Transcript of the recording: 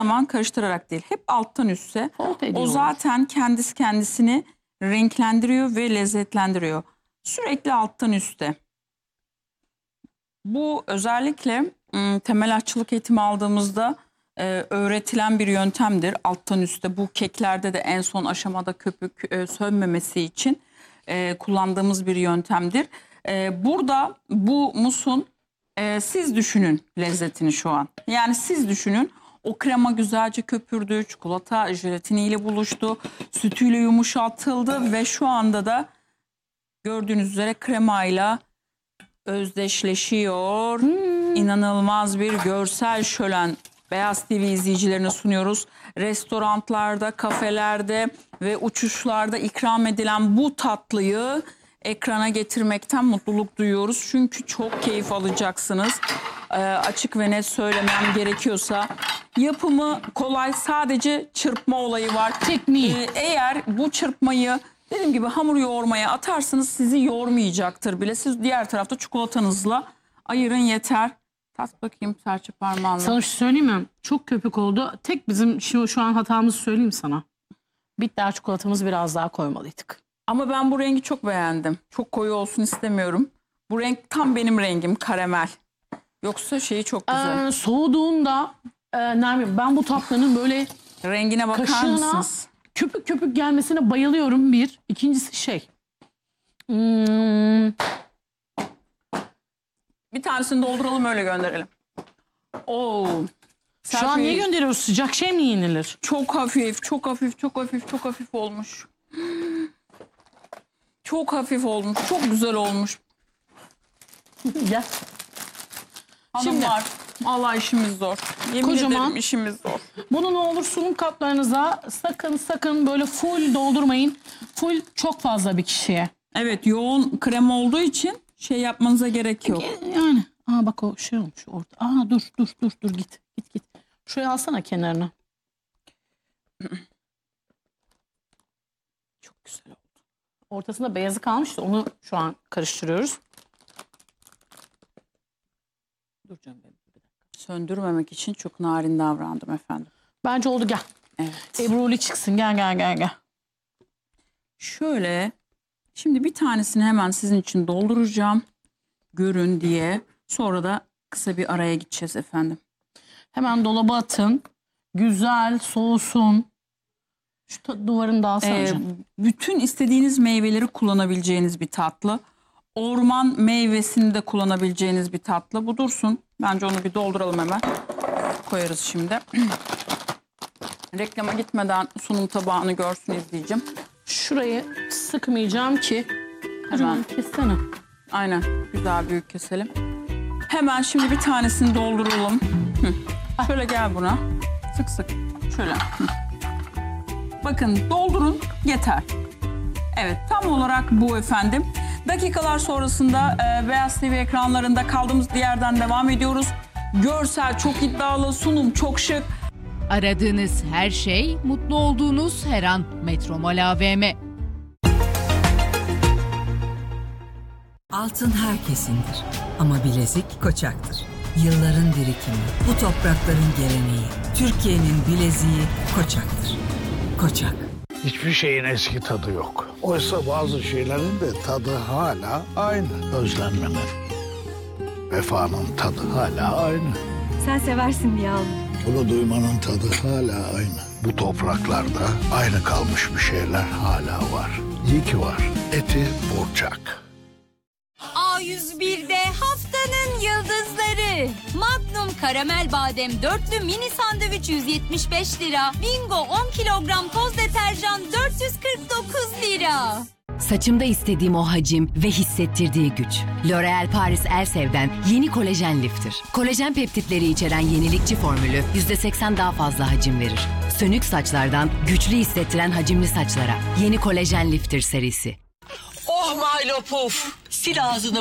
zaman karıştırarak değil. Hep alttan üste. Fold O ediyoruz. zaten kendisi kendisini renklendiriyor ve lezzetlendiriyor. Sürekli alttan üste. Bu özellikle temel aşçılık eğitimi aldığımızda öğretilen bir yöntemdir. Alttan üste, bu keklerde de en son aşamada köpük sönmemesi için kullandığımız bir yöntemdir. Burada bu musun siz düşünün lezzetini şu an. Yani siz düşünün, o krema güzelce köpürdü, çikolata jelatiniyle buluştu, sütüyle yumuşatıldı ve şu anda da gördüğünüz üzere kremayla özdeşleşiyor. İnanılmaz bir görsel şölen Beyaz TV izleyicilerine sunuyoruz. Restoranlarda, kafelerde ve uçuşlarda ikram edilen bu tatlıyı ekrana getirmekten mutluluk duyuyoruz. Çünkü çok keyif alacaksınız. Açık ve net söylemem gerekiyorsa yapımı kolay, sadece çırpma olayı var. Tekniği. Eğer bu çırpmayı dediğim gibi hamur yoğurmaya atarsınız, sizi yormayacaktır bile. Siz diğer tarafta çikolatanızla ayırın yeter. Tat bakayım serçe parmağınla. Sana bir şey söyleyeyim mi? Çok köpük oldu. Tek bizim şu an hatamızı söyleyeyim sana. Bitter çikolatamızı biraz daha koymalıydık. Ama ben bu rengi çok beğendim. Çok koyu olsun istemiyorum. Bu renk tam benim rengim, karamel. Yoksa şeyi çok güzel. Soğuduğunda Nermin, ben bu tatlının böyle Rengine bakar kaşığına mısınız? köpük köpük gelmesine bayılıyorum bir. İkincisi şey. Bir tanesini dolduralım, öyle gönderelim. Oo. Şu an niye gönderiyoruz? Sıcak şey mi yenilir? Çok hafif, çok hafif, çok hafif, çok hafif olmuş. Çok hafif olmuş, çok güzel olmuş. Gel. Hanımlar, Allah işimiz zor. Yemin Kocaman. ederim işimiz zor. Bunu ne olur sunum kaplarınıza sakın böyle full doldurmayın. Full çok fazla bir kişiye. Evet, yoğun krem olduğu için şey yapmanıza gerek yok. Yani bak o şey olmuş orada. Dur git. Şuraya alsana kenarına. Çok güzel oldu. Ortasında beyazı kalmıştı. Onu şu an karıştırıyoruz. Dur canım benim. Söndürmemek için çok narin davrandım efendim. Bence oldu, gel. Evet. Ebruli çıksın, gel. Şöyle, şimdi bir tanesini hemen sizin için dolduracağım. Görün diye. Sonra da kısa bir araya gideceğiz efendim. Hemen dolaba atın. Güzel soğusun. Şu duvarını da alsana canım. Bütün istediğiniz meyveleri kullanabileceğiniz bir tatlı. Orman meyvesini de kullanabileceğiniz bir tatlı. Bu dursun. Bence onu bir dolduralım hemen. Koyarız şimdi. Reklama gitmeden sunum tabağını görsün izleyeceğim. Şurayı sıkmayacağım ki. Hemen kessene. Aynen. Güzel büyük keselim. Hemen şimdi bir tanesini dolduralım. Şöyle gel buna. Sık. Şöyle. Bakın doldurun yeter. Evet, tam olarak bu efendim. Dakikalar sonrasında Beyaz TV ekranlarında kaldığımız yerden devam ediyoruz. Görsel çok iddialı, sunum çok şık. Aradığınız her şey, mutlu olduğunuz her an. Metromol AVM. Altın herkesindir ama bilezik Koçak'tır. Yılların birikimi, bu toprakların geleneği, Türkiye'nin bileziği Koçak'tır. Koçak. Hiçbir şeyin eski tadı yok. Oysa bazı şeylerin de tadı hala aynı. Özlenmenin, vefanın tadı hala aynı. Sen seversin diye aldım. Bunu duymanın tadı hala aynı. Bu topraklarda aynı kalmış bir şeyler hala var. İyi ki var. Eti Burçak. A101'de haftanın yıldızları. Magnum karamel badem dörtlü mini sandviç 175 lira. Bingo 10 kilogram toz deterjan 449 lira. Saçımda istediğim o hacim ve hissettirdiği güç. L'Oréal Paris Elsev'den yeni kolajen lifter. Kolajen peptitleri içeren yenilikçi formülü %80 daha fazla hacim verir. Sönük saçlardan güçlü hissettiren hacimli saçlara. Yeni kolajen lifter serisi. Oh Milo Puf, sil ağzını